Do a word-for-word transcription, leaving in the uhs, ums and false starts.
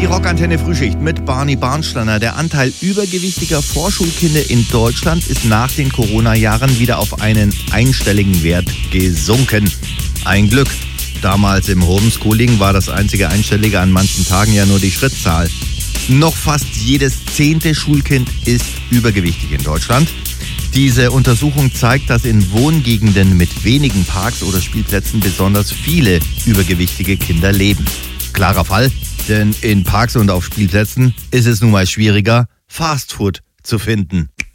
Die Rockantenne Frühschicht mit Barney Barnsteiner. Der Anteil übergewichtiger Vorschulkinder in Deutschland ist nach den Corona-Jahren wieder auf einen einstelligen Wert gesunken. Ein Glück. Damals im Homeschooling war das einzige Einstellige an manchen Tagen ja nur die Schrittzahl. Noch fast jedes zehnte Schulkind ist übergewichtig in Deutschland. Diese Untersuchung zeigt, dass in Wohngegenden mit wenigen Parks oder Spielplätzen besonders viele übergewichtige Kinder leben. Klarer Fall, denn in Parks und auf Spielplätzen ist es nun mal schwieriger, Fastfood zu finden.